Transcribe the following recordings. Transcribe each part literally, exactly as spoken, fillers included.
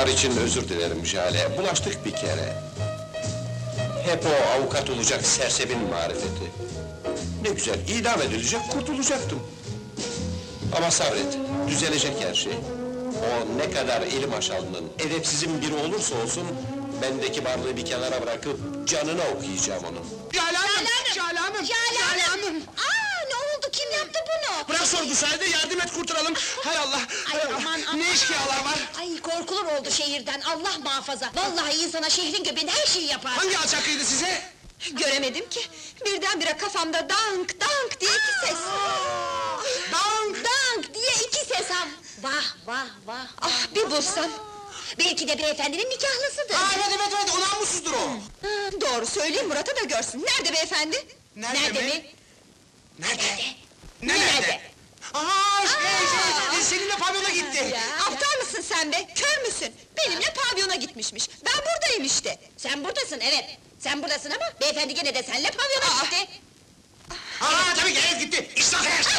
Yaptıklar için özür dilerim Jale, bulaştık bir kere. Hep o avukat olacak sersebin marifeti. Ne güzel, idam edilecek, kurtulacaktım. Ama sabret, düzelecek her şey. O ne kadar elim aşağılının, edepsizin biri olursa olsun... ...bendeki varlığı bir kenara bırakıp canına okuyacağım onun. Jale Hanım! Jale Hanım! Jale Hanım! Jale Hanım! Aa, ne oldu, kim yaptı bunu? Bırak sorgu sahibi, yardım et kurtaralım! Hay Allah! Hay Ay, Allah! aman, aman. Ne eşkıyalar var? Ay, korkulur oldu şehirden, Allah muhafaza! Vallahi insana şehrin göbeğinde her şeyi yapar! Hangi alçaklıydı size? Göremedim ki, birdenbire kafamda dank dank diye iki ses! Dank! Dank diye iki ses am! Vah vah vah! Ah, bir bulsam! Belki de beyefendinin nikahlısıdır! Aa, evet evet evet, o namussuzdur o! Hı, doğru söyleyeyim, Murat'a da görsün! Nerede beyefendi? Nerede mi? mi? Nerede? Ne Ne nerede? nerede? Aa, şey, şey, seninle pavyona gitti! Ya, aptal mısın sen be, kör müsün? Benimle pavyona gitmişmiş, ben buradayım işte! Sen buradasın, evet! Sen buradasın ama beyefendi gene de seninle pavyona Aa. gitti! Aa, tabii ki evet gitti! İşte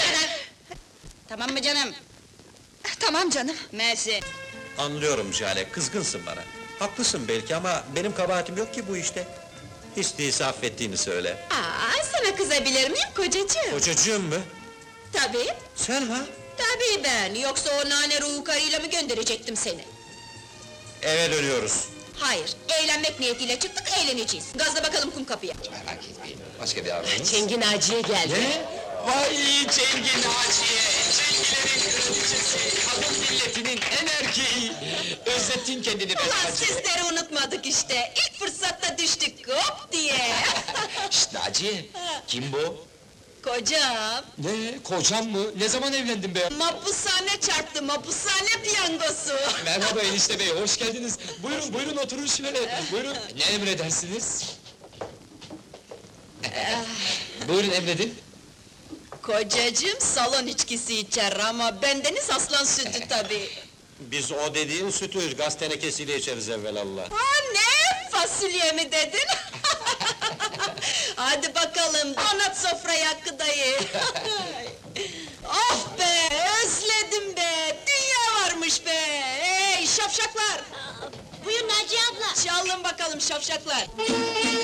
Tamam mı canım? Tamam canım! Mersi. Anlıyorum Jale, kızgınsın bana. Haklısın belki ama benim kabahatim yok ki bu işte. Hiç değilse affettiğini söyle. Aa, sana kızabilir miyim kocacığım? Kocacığım mı? Tabii, Sen ha? tabii ben. Yoksa o nane ruhu karıyla mı gönderecektim seni? Eve dönüyoruz. Hayır, eğlenmek niyetiyle çıktık, eğleneceğiz. Gazla bakalım kum kapıya. Merak etmeyin, başka bir arzunuz? Çengin Naciye geldi. Ne? Vay Çengin Naciye! Çengilerin kraliçesi, kadın milletinin en erkeği! Özlettin kendini be Ulan Naciye! sizleri unutmadık işte, ilk fırsatta düştük hop diye! Şşt Naciye! Kim bu? Kocam, Ne, kocam mı? Ne zaman evlendin be? mapushane çarptı, mapushane piyangosu! Merhaba enişte bey, hoş geldiniz! Buyurun, buyurun oturun şöyle, buyurun! Ne emredersiniz? Buyurun emredin! Kocacığım salon içkisi içer ama bendeniz aslan sütü tabii! Biz o dediğin sütü gaz tenekesiyle içeriz evvelallah. Ha ne? Fasulye mi dedin? Hadi bakalım, donat sofrayı Hakkı dayı! Oh be, özledim be! Dünya varmış be! Hey şafşaklar! Buyur Naciye abla! Çalın bakalım şafşaklar!